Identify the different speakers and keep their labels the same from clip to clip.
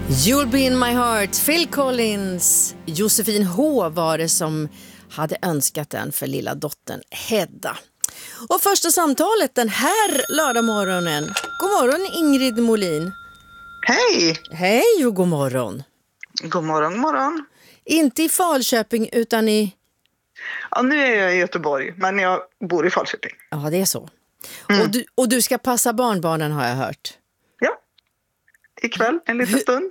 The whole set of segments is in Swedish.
Speaker 1: You'll be in my heart, Phil Collins. Josefin H var det som hade önskat den för lilla dottern Hedda. Och första samtalet den här lördagmorgonen. God morgon Ingrid Molin.
Speaker 2: Hej!
Speaker 1: Hej och god morgon.
Speaker 2: God morgon, god morgon.
Speaker 1: Inte i Falköping utan i...
Speaker 2: Ja, nu är jag i Göteborg, men jag bor i Falköping.
Speaker 1: Ja, det är så. Och du ska passa barnbarnen har jag hört.
Speaker 2: Ja, ikväll en liten stund.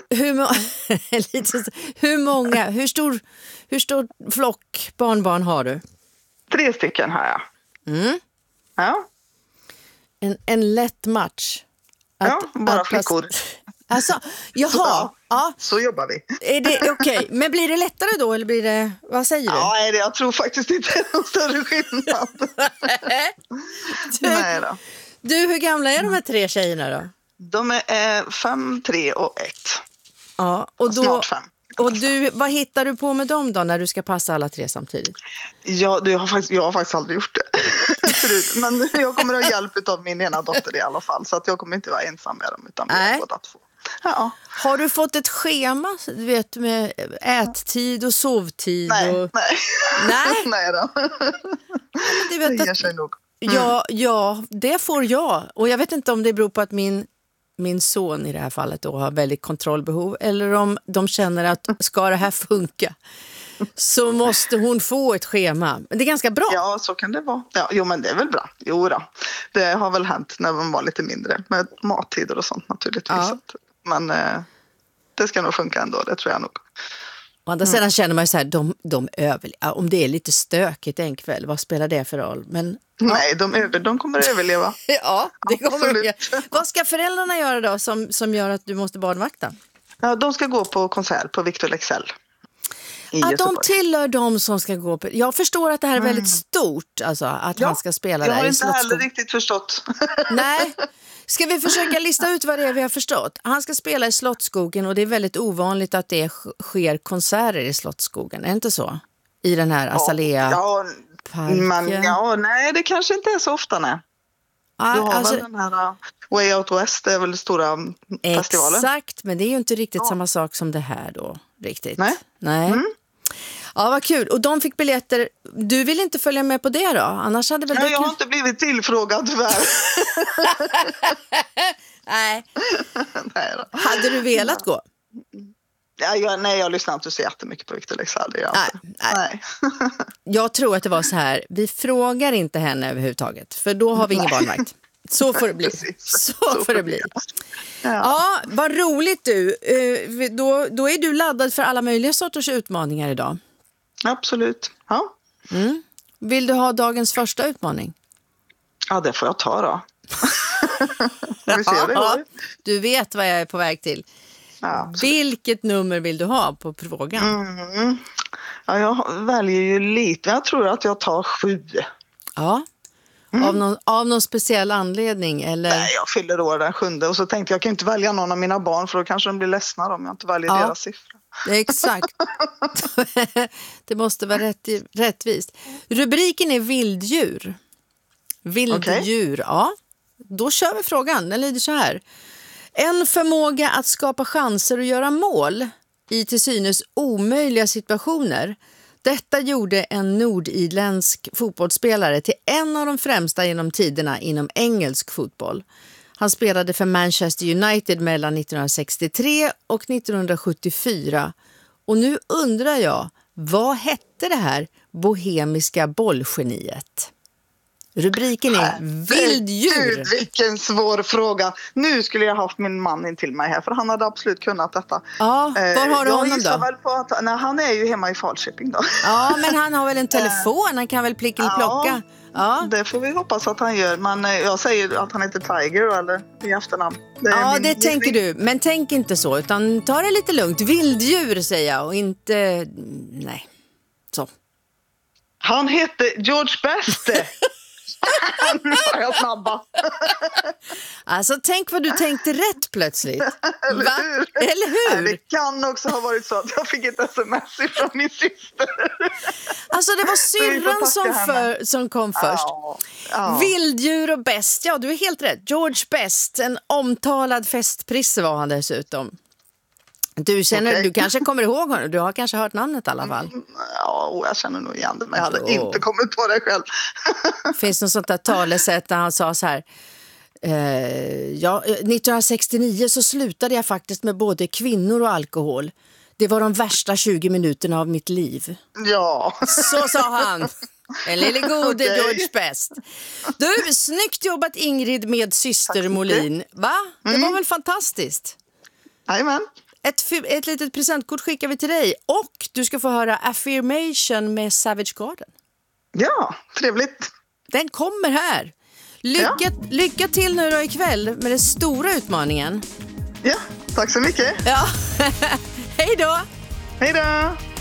Speaker 1: Hur stor flock barnbarn har du?
Speaker 2: 3 stycken har jag.
Speaker 1: Mm.
Speaker 2: Ja.
Speaker 1: En lätt match.
Speaker 2: Bara flickor.
Speaker 1: Alltså, jaha. Ja.
Speaker 2: Så jobbar vi.
Speaker 1: Är det okej? Men blir det lättare då eller blir det, vad säger du?
Speaker 2: Ja, jag tror faktiskt inte det är någon större skillnad. Nej då.
Speaker 1: Du, hur gamla är de här 3 tjejerna då?
Speaker 2: De är 5, 3 och 1.
Speaker 1: Ja, och då,
Speaker 2: snart 5.
Speaker 1: Och du, vad hittar du på med dem då när du ska passa alla 3 samtidigt?
Speaker 2: Ja, jag har faktiskt aldrig gjort det förut. Men jag kommer att ha hjälp av min ena dotter i alla fall. Så att jag kommer inte vara ensam med dem utan vi är båda 2. Ja.
Speaker 1: Har du fått ett schema, du vet, med ättid och sovtid?
Speaker 2: Nej. Nej då.
Speaker 1: Du vet
Speaker 2: det ger sig nog.
Speaker 1: Ja, det får jag. Och jag vet inte om det beror på att min son i det här fallet då har väldigt kontrollbehov. Eller om de känner att ska det här funka så måste hon få ett schema. Men det är ganska bra.
Speaker 2: Ja, så kan det vara. Ja, jo, men det är väl bra. Jo då. Det har väl hänt när man var lite mindre. Med mattider och sånt naturligtvis. Ja. Men det ska nog funka ändå, det tror jag nog.
Speaker 1: Och andra sidan känner man ju så här, de överlever. Om det är lite stökigt en kväll, vad spelar det för roll? Men,
Speaker 2: nej, de kommer att överleva.
Speaker 1: Ja, det kommer de göra. Vad ska föräldrarna göra då som gör att du måste barnvakta?
Speaker 2: Ja, de ska gå på konsert på Victor Leksell.
Speaker 1: Att de tillhör de som ska gå på... Jag förstår att det här är väldigt stort, alltså, att han ska spela där i Slottsskogen.
Speaker 2: Jag har inte heller riktigt förstått.
Speaker 1: Nej. Ska vi försöka lista ut vad det är vi har förstått? Han ska spela i Slottsskogen och det är väldigt ovanligt att det sker konserter i Slottsskogen. Är det inte så? I den här Azalea-parken.
Speaker 2: Men nej, det kanske inte är så ofta, nej. Du har väl den här Way Out West, det är väl stora festivalen.
Speaker 1: Exakt, men det är ju inte riktigt samma sak som det här då, riktigt.
Speaker 2: Nej.
Speaker 1: Ja, vad kul. Och de fick biljetter. Du vill inte följa med på det då? Annars hade väl
Speaker 2: jag har inte blivit tillfrågad tyvärr.
Speaker 1: Nej. Hade du velat gå?
Speaker 2: Nej, jag lyssnar inte så jättemycket på Victor Leksell. Nej.
Speaker 1: Jag tror att det var så här. Vi frågar inte henne överhuvudtaget. För då har vi ingen barnvakt. Så får det bli. Så får det bli. Ja, vad roligt du. Då är du laddad för alla möjliga sorters utmaningar idag.
Speaker 2: Absolut, ja.
Speaker 1: Vill du ha dagens första utmaning?
Speaker 2: Ja, det får jag ta då. Vi ser det.
Speaker 1: Du vet vad jag är på väg till. Ja, vilket nummer vill du ha på frågan?
Speaker 2: Ja, jag väljer ju lite. Jag tror att jag tar 7.
Speaker 1: Ja. Av någon speciell anledning? Eller?
Speaker 2: Nej, jag fyller år den 7. Och så tänkte jag kan inte välja någon av mina barn för då kanske de blir ledsna om jag inte väljer deras siffror.
Speaker 1: Exakt. Det måste vara rättvist. Rubriken är vilddjur. Vilddjur, ja. Då kör vi frågan. Den lyder så här. En förmåga att skapa chanser och göra mål i till synes omöjliga situationer. Detta gjorde en nordirländsk fotbollsspelare till en av de främsta genom tiderna inom engelsk fotboll. Han spelade för Manchester United mellan 1963 och 1974. Och nu undrar jag, vad hette det här bohemiska bollgeniet? Rubriken är vilddjur.
Speaker 2: Gud, vilken svår fråga. Nu skulle jag haft min man in till mig här för han hade absolut kunnat detta.
Speaker 1: Ja, var har du honom då?
Speaker 2: Väl på att, nej, han är ju hemma i Falköping då.
Speaker 1: Ja, men han har väl en telefon, han kan väl plocka. Ja,
Speaker 2: det får vi hoppas att han gör. Men jag säger att han heter Tiger eller i efternamn.
Speaker 1: Det tänker du. Men tänk inte så, utan ta det lite lugnt. Vilddjur säger jag och inte... Nej, så.
Speaker 2: Han hette George Best. Nu var jag snabba.
Speaker 1: Alltså tänk vad du tänkte rätt plötsligt.
Speaker 2: Eller hur? Det kan också ha varit så att jag fick ett sms från min syster.
Speaker 1: Alltså det var syrran som kom först. Ja. Vilddjur och Best, ja du är helt rätt. George Best, en omtalad festprisse var han dessutom. Du kanske kommer ihåg honom. Du har kanske hört namnet i alla fall.
Speaker 2: Ja, jag känner nog igen det, men jag hade inte kommit på det själv.
Speaker 1: Finns något sånt där talesätt där han sa så här: 1969 så slutade jag faktiskt med både kvinnor och alkohol. Det var de värsta 20 minuterna av mitt liv.
Speaker 2: Ja.
Speaker 1: Så sa han. En lille gode George Best. Du, snyggt jobbat Ingrid med syster Molin. Va? Det var väl fantastiskt?
Speaker 2: Jajamän.
Speaker 1: Ett litet presentkort skickar vi till dig. Och du ska få höra Affirmation med Savage Garden.
Speaker 2: Ja, trevligt.
Speaker 1: Den kommer här. Lycka till nu då ikväll med den stora utmaningen.
Speaker 2: Ja, tack så mycket.
Speaker 1: Ja, hej då.
Speaker 2: Hej då.